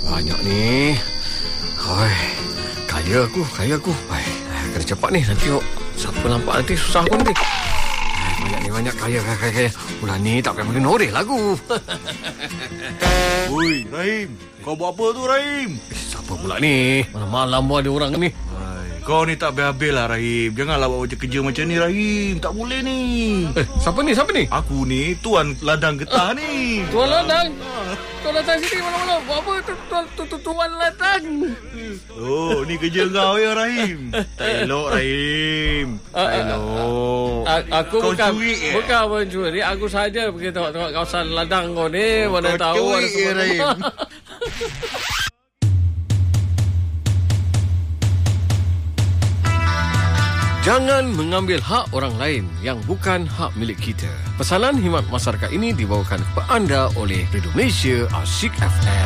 banyak ni. Hai, kaya aku. Hai, kena cepat ni, nanti siapa nampak nanti susah aku nanti. Banyak kaya. Bulan ni tak payah menoreh lagu. Oi, Rahim. Kau buat apa tu, Rahim? Siapa pula ni? Malam-malam pun ada orang ni. Kau ni tak habis-habis lah, Rahim. Janganlah buat kerja macam ni, Rahim. Tak boleh ni. Siapa ni? Aku ni Tuan Ladang Getah ni. Tuan Ladang? Tuan Ladang sini malam-malam. Buat apa Tuan Ladang? Oh, ni kerja kau ya, Rahim. Tak elok, Rahim. Tak elok. Aku kau bukan curi, bukan mencuri. Aku saja pergi tengok kawasan ladang kau ni. Mana kau tahu curi, ada semua. Rahim. Jangan mengambil hak orang lain yang bukan hak milik kita. Pesanan khidmat masyarakat ini dibawakan kepada anda oleh Radio Malaysia Asyik FM.